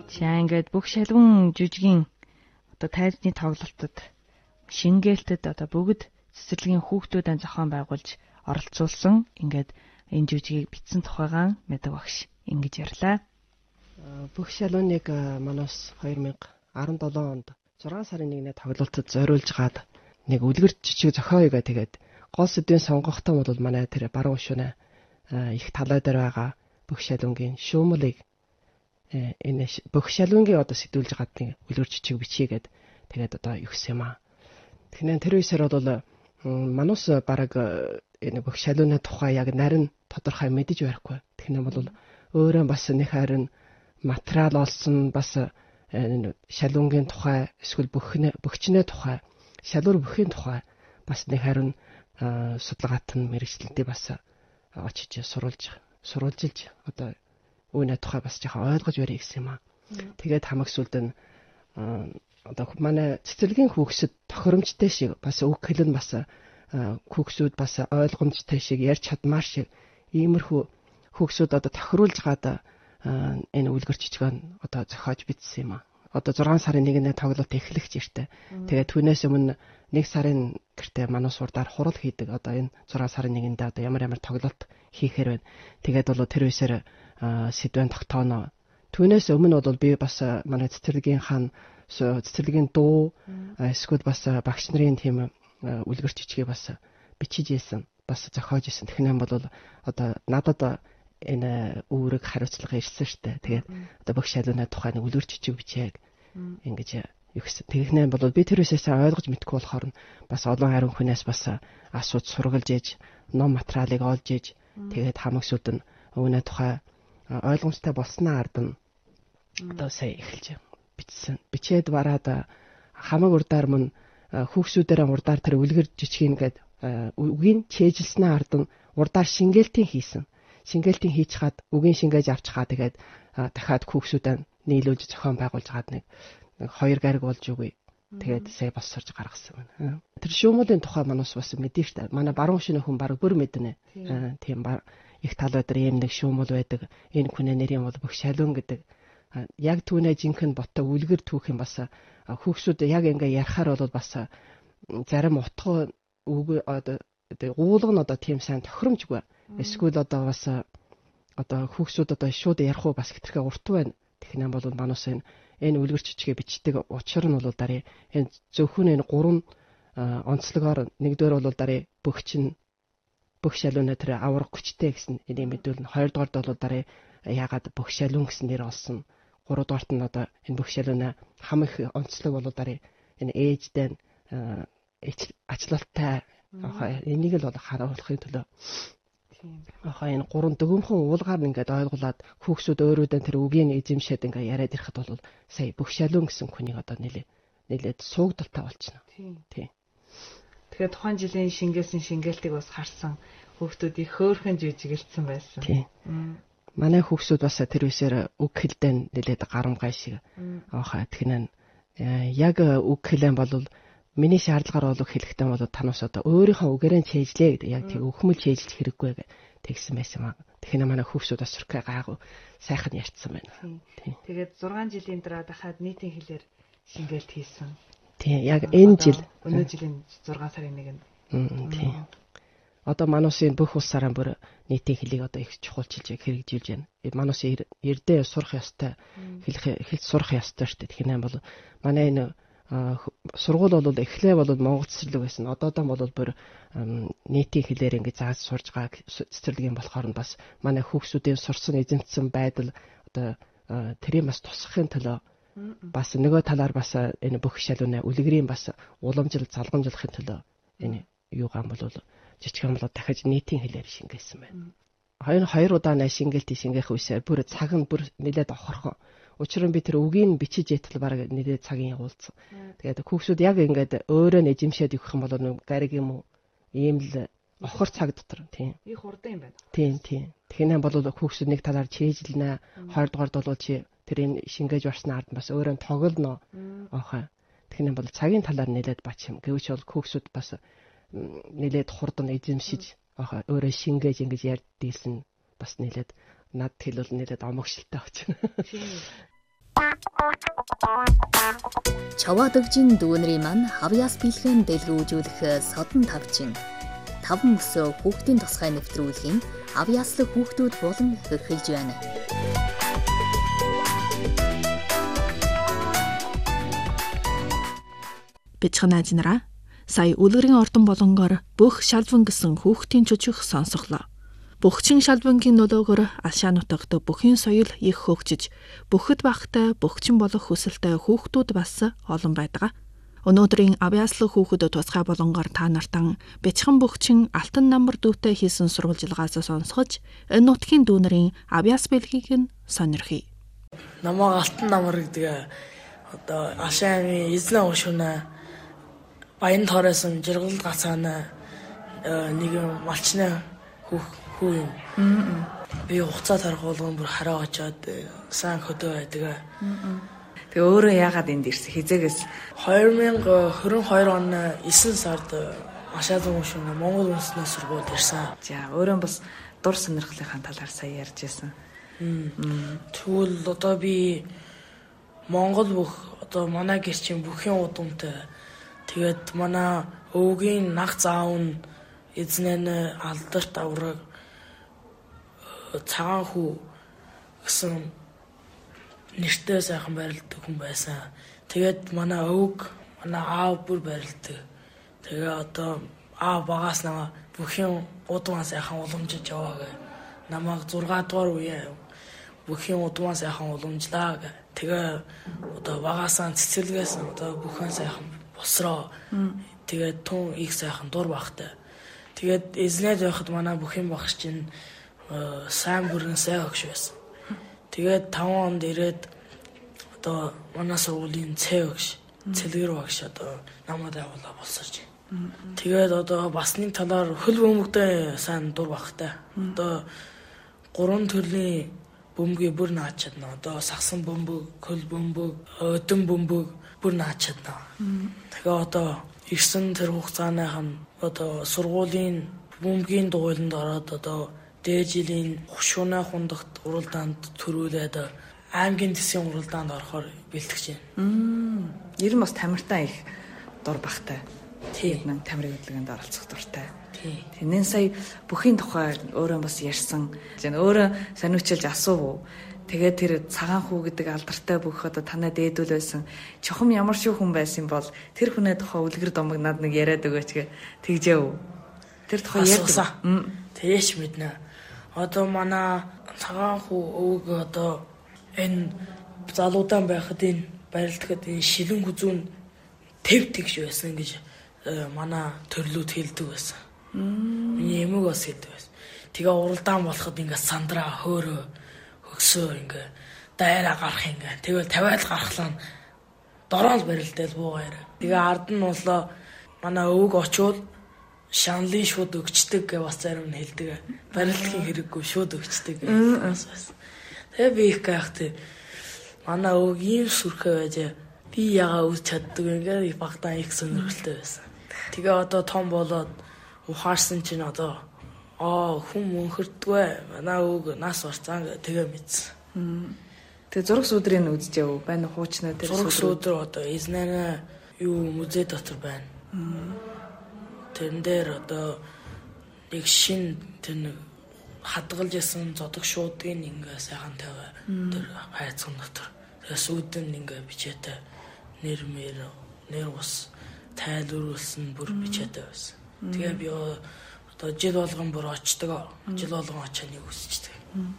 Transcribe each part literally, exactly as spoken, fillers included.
За ингээд бүх шалгун жүжигийн одоо тайзны тоглолтод шингээлтэд одоо бүгд цэцэрлэгийн хүүхдүүдийн зохион байгуулж оролцуулсан ингээд энэ жүжигийг бичсэн тухайгаан Мэдэг багш ингэж ярьлаа. Бүх шалгуныг манаас two thousand seventeen онд зургаан сарын нэгнээ тоглолтод зориулж гад нэг үлгэр жижиг зохиоё гэ тэгээд гол сэдвийн сонгохтой бол манай тэр баруун шөнө их талай дээр байгаа бүх шалгунгийн шүүмлийг энэ бүх шалгунгийн одоо сэдвүүлж гад нэг үлгэр жижиг бичээгээд тэгээд одоо юу гэсэн юм аа. Тэгэхээр тэр үеэр бол манус бараг энэ бүх шалгууны тухай яг нарийн тодорхой мэдэж байхгүй. Тэгэхээр бол өөрөө бас нэг харин материал олсон бас шалгунгийн тухай эсвэл бүхнээ бүгчнээ тухай шалгуур бүхийн тухай бас нэг харин судалгаат нь мэрэгчлэлтэй бас очиж сурулж сурулжилж одоо үүнээ тухай бас жоохон ойлгож барих гэсэн юм аа. Тэгээд хамагсуулд нь одоо манай цэцэрлэгийн хүүхсэд тохиромжтой шиг бас үг хэлэн бас хүүхсүүд бас ойлгомжтой шиг ярьж чадмаар шиг иймэрхүү хүүхсүүд одоо тохируулж гад энэ үлгэр жижигэн одоо зохиож бичсэн юм аа. Одоо зургаан сарын нэгнээ тоглолт эхлэх жиртэй. Тэгээд түүнээс өмнө нэг сарын гэртээ манус урдаар хурал хийдэг. Одоо энэ зургаан сарын нэгэндээ одоо ямар ямар тоглолт хийхээр байна. Тэгээд бол тэр үеэр сэдвэн тогтооно. Түүнээс өмнө бол би бас манай цэцэрлэгийн хаан цэцэрлэгийн дуу эсвэл бас багш нарын тийм үлгэр жижигээ бас бичиж ийсэн. Бас зохиож ийсэн. Тэгэхээр бол одоо надад энэ үүрэг хариуцлага ирсэн штэ. Тэгээд одоо бүх шалгууны тухай нэг үлгэр жижиг бичээг ингэж юу гэсэн. Тэгэхнээ бол би тэр үсээс ойлгож мэдгүй болохоор бас олон харин хүнээс бас асууж сургалж ээж ном материалыг олж ээж тэгээд хамагсууд нь өвнө тухай ойлгомжтой болсноо ард нь одоо сая эхэлж бичсэн. Бичээд бараад хамаг урдаар мөн хүүхсүүдээр урдаар тэр үлгэр жижиг ингээд үгийн чэйжилснээ ард нь урдаар шингээлтийн хийсэн. Шингээлтийн хийж хаад үгийн шингээж авч хаа тэгээд дахиад хүүхсүүдэд нийлүүлж зохион байгуулж хаад нэг хоёр гариг болж үгүй. Тэгээд сая босорж гаргасан байна. Тэр шүүмлийн тухай манус бас мэдээ штэ. Манай баруун шинэ хүн баг бүр мэднэ. Тийм их тал өдөр ийм нэг шүүмэл байдаг. Энэ хүнээ нэрийн бол бүх шалгун гэдэг. Яг түүнээ жинхэнэ ботоо үлгэр түүх юм бас хүүхсүүд яг ингээ ярахаар бол бас зарим утга үг одоо гуулга нь одоо тийм сайн тохиромжгүй. Эсвэл одоо бас одоо хүүхсүүд одоо шууд ярих уу бас хэтэрхий урт байна. Тэгнэ бол манус энэ энэ үлгэр жижигээ бичдэг учир нь бол дараа энэ зөвхөн энэ гурван онцлогоор нэгдүгээр бол дараа бүх чинь бүх шалгууны тэр аврах хүчтэй гэсэн энийг мэдүүлнэ. Хоёрдугаард бол дараа яагаад бүх шалгуун гэсэн нэр олсон. Гуравдугаарт нь одоо энэ бүх шалгууны хам их онцлог бол дараа энэ ээждээ ачлалтай энийг л бол харуулахын төлөө ахаа энэ гурван дөгөмхөн уулгаар ингээд ойлгуулад хүүхсүүд өөрөөдөө тэр үгийн эзэмшээд ингээд яриад ирэхэд бол сая бүх шалгуун гэсэн хүнийг одоо нэлээ нэлээд суугдaltaа болчихно. Тийм. Тэгэхээр тухайн жилийн шингээсэн шингээлтийг бас харсан хүүхдүүд их хөөрхөн жижигэлцсэн байсан. Тийм. Манай хүүхсүүд бас тэр үсээр үг хэлдэн нэлээд гарамгай шиг ахаа тэгнэ яг үг хэлэн бол миний шаардлагаар бол хэлэхдээ бол танаас одоо өөрийнхөө үгээрээ чэйжлээ гэдэг яг тийм өхмөл чэйжилж хэрэггүй тэгсэн байсан маа. Тэгэхээр манай хүүхсүүд бас суркай гайгүй сайхан ярьцсан байна. Тийм. Тэгээд сix жилийн дараа дахиад нийтийн хэлээр шингээлт хийсэн. Тийм яг энэ жил өнөө жилийн six сарын нэгэн. Тийм. Одоо мануусын бүх улсаараа бүр нийтийн хэлийг одоо их чухалчилж хэрэгжүүлж байна. Манус эрдээ сурах ёстой хэлэх хэлж сурах ёстой шүү дээ. Тэгэхээр бол манай энэ сургууль бол эхлээ бол монгол цэцэрлэг байсан. Одоодоо бол бүр нийтийн хэлээр ингэ зааж сурж байгаа цэцэрлэгийн болохоор нь бас манай хүүхсүүдийн сурсан эзэмтсэн байдал одоо тэрийг бас тусахын төлөө бас нөгөө талаар бас энэ бүх шалгууны үлгэрийн бас уламжил залгамжлахын төлөө энэ юугаан бол жижигхан болоо дахиж нийтийн хэлээр шингээсэн байна. Хоёр хоёр удаа нэ шингээлтийг шингээх үсээр бүр цаг нь бүр нэлээд охорхон. Учир нь би тэр үгийг бичиж ятал бараг нэлээд цагийн явуулсан. Тэгээд хүүхсүүд яг ингээд өөрөө нэжимшээд өгөх юм бол гариг юм уу ийм л охор цаг дотор тийм. Их хурдан юм байна. Тийм тийм. Тэгэхээр бол хүүхсүүд нэг талаар чэйжилнэ. Хоёрдугаард бол чи тэр энэ шингээж барсны ард бас өөрөө тоглоно. Аахаа. Тэгэхээр бол цагийн талаар нэлээд бач юм. Гэвч бол хүүхсүүд бас нэлээд хурдан эзэмшиж аахаа өөрөө шингээж ингэж ярьдгийсэн бас нэлээд над хэл бол нэлээд омогшилтай очно. Чавадагжин дүүнэрийн маань хавьяас бэлхэн дэлгүүжүүлэх содон тавчин. Таван өсөө хүүхдийн тусгай нэвтрүүлгийн авьяаслаг хүүхдүүд болон хөрхилж байна. Бичгэн ажнараа сая үлгэрийн ордон болонгоор бүх шалван гэсэн хүүхдийн чөчөх сонсголоо. Бөхчин шалвангийн нөлөөгөөр Ашаа нутагт бүхийн соёл их хөгжиж, бүхэд багтай бөхчин болох хүсэлтэй хүүхдүүд бас олон байдаг. Өнөөдрийн авьяаслаг хүүхэд тусгай болонгоор та нартан Бичгэн бөхчин алтан намар дүүтэй хийсэн сурвалжилгаас сонсгож, энэ нутгийн дүүнэрийн авьяас бэлгийг нь сонирхъя. Намаа алтан намар гэдэг одоо Ашаа аймгийн эзнээ уушуна баян тооройсон жиргал гацаана нэг малчны хүүх хүү юм. Би хуцаа тарах болгон бүр хараа очоод сан хөдөө байдаг. Тэгээ өөрөө яагаад энд ирсэн хизээгээс хоёр мянга хорин хоёр оны эсрэг сард Ашаа зүүн Монгол үндэсний сургуульд ирсэн. За өөрөө бас дур сонирхлынхаа талаар сая ярьж байсан. Тэгвэл одоо би Монгол бүх одоо манай гэрчийн бүхэн удамтай тэгээд манай өвгийн нах заав нь эзнээ алдарт авраг цагаан хүү гэсэн нэртэй сайхан барилдаг хүн байсан. Тэгээд манай өвг, манай аав бүр барилдаг. Тэгээ одоо аав багаас намаа бүхэн удмаа сайхан уламжиж яваа гэ. Намайг зургаан дугаар үе бүхэн удмаа сайхан уламжлаа гэ. Тэгээ одоо багаасаа цэцэрлэгээс одоо бүхэн сайхан босроо. Тэгээд тун их сайхан дур багтай. Тэгээд эзнээд байхад манай бүхэн багш чинь сайн бүрэн сайн өгш байсан. Тэгээд таван онд ирээд одоо манай сургуулийн цэ өгш, цэлгэр багш одоо намайг явуулаа болсорч. Тэгээд одоо бас нэг талаар хөл бөмбөгтэй сайн дур багтай. Одоо гурван төрлийн бөмбөгийг бүр нааж чадна. Одоо сагсан бөмбөг, хөл бөмбөг, өдөн бөмбөг бүр нааж чадна. Тэгээ одоо ирсэн тэр хугацааных нь одоо сургуулийн бөмбөгийн дугуйланд ороод одоо дээд жилийн хушууна хундагт уралдаанд төрүүлээд аймгийн төсвийн уралдаанд орохоор бэлтгэж байна. Ер нь бас тамиртай их дур багтай. Тийм. Тамирын хөдөлгөөнд оролцох дуртай. Тийм. Тэрнээ сая бүхийн тухай өөрөө бас ярьсан. Жин өөрөө сониучилж асуув. Тэгээд тэр цагаан хүү гэдэг алдартай бүх одоо танаа дээдүүл байсан. Чухам ямар шүү хүн байсан бол тэр хүнээ тухай үлгэр домог над нэг яриад өгөөч гэ тэгжээв. Тэр тухай ярьсан. Тэрэж мэднэ. Одоо манай цагаан хүү өвөг одоо энэ залуудан байхад энэ барилдахад энэ шилэн хүзүүн тэв тэгш байсан гэж манай төрлүүд хэлдэг байсан. Миний эмэг бас хэлдэг байсан. Тэгээ уралдаан болоход ингээ сандраа хөөрөө хөксөө ингээ дайраа гарах ингээ. Тэгвэл тавиал гарахлаа дороол барилдал буугаар. Тэгээ ард нь болоо манай өвөг очивол шанлын шууд өгчдөг гэж бас зарим нь хэлдэг. Барилдахын хэрэггүй шууд өгчдөг гэж бас байсан. Тэгээ би их гайхтай. Манай өвөг ийм сүрхээ байж би ягаа үз чаддаг ингээ багтаа их сонирхолтой байсан. Тэгээ одоо том болоод ухаарсан чинь одоо аа хүн мөнхөрдгөө манай өвөг нас орцаан гэ тэгээ мэдсэн. Тэгээ зураг сүдрийг үзчихв байна хуучнаа тэр зураг сүдэр одоо эзнээ юу музей дотор байна. Тэрэн дээр одоо нэг шин тэр нэг хадгалж ясан зодог шуудгийн ингээ сайхан тавиа тэр хайцсан дотор. Тэгээ сүдэн ингээ бичээтэй нэр мэр нэр ус тайлбарлуулсан бүр бичээтэй байсан. Тэгээ би одоо жил болгон бүр очдог. Жил болгон очоод нэг үсчдэг.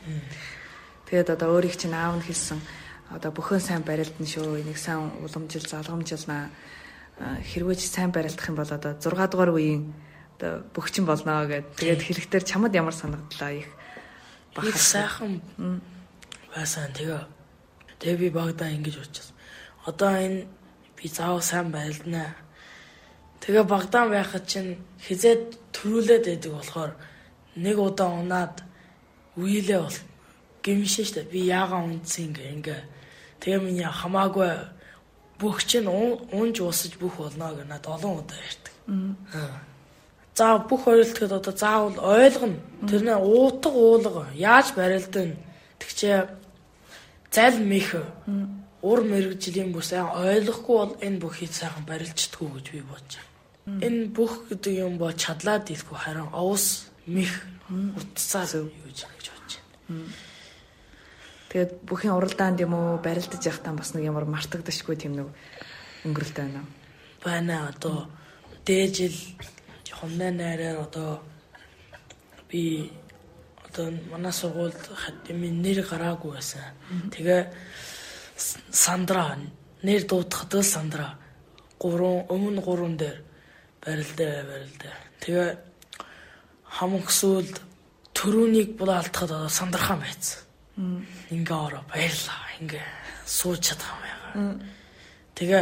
Тэгээд одоо өөрийг чинь аав нь хэлсэн одоо бүхэн сайн барилдана шүү. Энийг сайн уламжил залгамжилнаа. Хэрвээ сайн барилдах юм бол одоо зургаан дугаар үеийн одоо бөхчин болно гэд. Тэгээд хэлэхдээ чамд ямар санагдлаа их бахар сайхан байсан. Тэгээ тэгээ би багадаа ингэж уучсан. Одоо энэ би заав сайн барилдана. Тэгээ багадаа байхад чинь хизээд төрүүлээд байдаг болохоор нэг удаа унаад үеилээ бол гимшин штэ би яагаа унтсан ингээ ингээ. Тэгээ миний хамаагүй бүх чинь унж усаж бүх болно гэж надад олон удаа ярьдаг. За бүх хоёултад одоо заавал ойлгоно. Тэрнээ уутга уулга яаж барилдана. Тэгчээ зал мэх ур мэрэгжлийн бүр сайн ойлгохгүй бол энэ бүхийг сайхан барилждаггүй гэж би бодож байна. Энэ бүх гэдэг юм бол чадлаад илгүй харин овс мих урдсаар юу гэж бодож байна. Тэгээд бүхийн уралдаанд юм уу барилдаж явахтаа бас нэг ямар мартагдашгүй тийм нэг өнгөрөлт байна уу? Байна. Одоо дээжил хомнаа найраар одоо би одоо манай сургуульд хатимын нэр гараагүй байсан. Тэгээ Сандра нэр дуудахад л Сандра гурван өмнө гурван дээр барилдаа барилдаа. Тэгээ хамаг сүлд төрөнийг булаалтахад одоо Сандрахаан байцсан. Ингээ ороо баярлаа. Ингээ сууж чадах юм яа. Тэгээ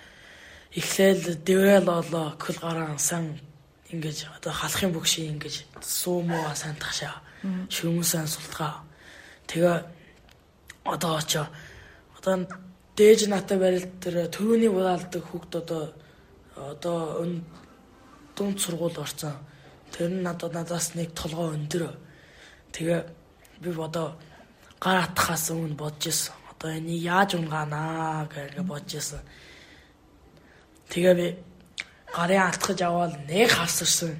эхлээл дэврэл олоо көл гараан сан ингэж одоо халахын бүгший ингэж суумаа сайн тахшаа. Шүмсэн султгаа. Тэгээ одоо ч одоо дээж натаа барилт тэр төрөний булаалдаг хүүхд одоо одоо дунд сургууль орсон. Тэр нь надад надаас нэг толгой өндөр. Тэгээ би одоо гар атахаас өмнө бодож ирсэн. Одоо энийг яаж унгаанаа гэж бодож ирсэн. Тэгээ би гарын алтгаж аваад нэг хавсарсан.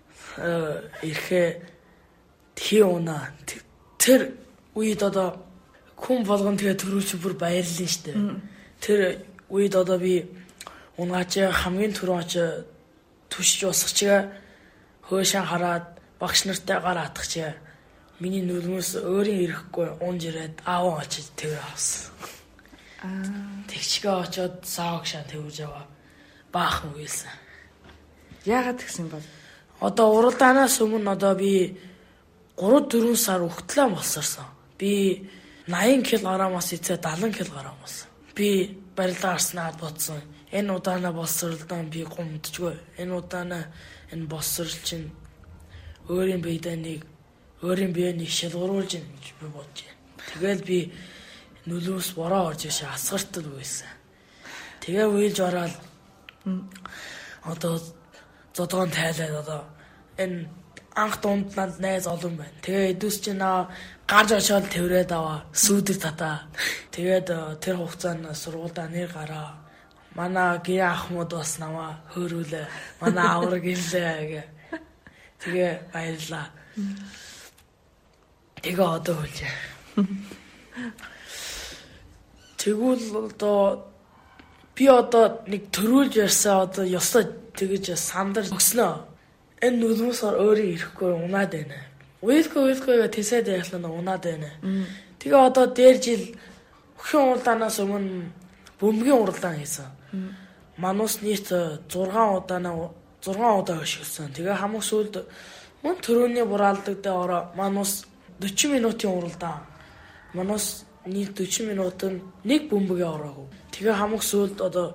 Ирэхээ тхий унаа. Тэр үед одоо хүн болгон тэгээ төрүүлж бүр баярлалаа штэ. Тэр үед одоо би унгаач хамгийн түрүүч түшиж усахчаа хөөшөн хараад багш нартай гар атахчаа миний нүлмэс өөрийн ирэхгүй унж ирээд аав очиж тэр авсан. Аа тэгчгээ очоод сааг шаа тэрж аваа. Баахан үйлсэн. Яагаад тэгсэн бол? Одоо уралдаанаас өмнө одоо би гурав дөрвөн сар өгтлээ болсорсон. Би наян килограммаас эцээ дагалан килограмм болсон. Би барилдаа гарснаа бодсон. Энэ удаанаа болсорлоо би гомдчихгүй. Энэ удаанаа энэ болсорл чинь өөрийн биедэнийг өөрийн биенийг шалгуулж ийн гэж би бодож байна. Тэгэл би нүлөөс бороо орж ишээ асгартал байсан. Тэгээ уйлж ороод одоо зодгоон тайлаад одоо энэ анх дунд над найз олон байна. Тэгээ эдүүс чинь наа гарч очоод тэрвэрэд аваа сүүдэр татаа. Тэгээд тэр хугацаанд сургуульдаа нэр гараа. Манай гэр ахмууд бас намаа хөөрүүлээ. Манай авраг ирлээ гэ. Тэгээ баярлаа. Тэгээ одоо хөлж. Тэгвэл одоо би одоо нэг төрүүлж ярьсан одоо ёстой тэгэж сандар өгснөө. Энэ нүлмэсээр өөрөө ирэхгүй унаад байна. Уйлгүй уйлгүй тэсэд яхлаа унаад байна. Тэгээ одоо дээр жил өхөн уралдаанаас өмнө бөмбөгийн уралдаан хийсэн. Манус нийт зургаан удаанаа зургаан удаа хөшгөлсөн. Тэгээ хамаг сүүлд мөн төрөний бураалдаг дээр ороо манус forty минутын уралдаан. Манус нийт forty минутанд нэг бөмбөгийн ороогүй. Тэгээ хамаг сүүлд одоо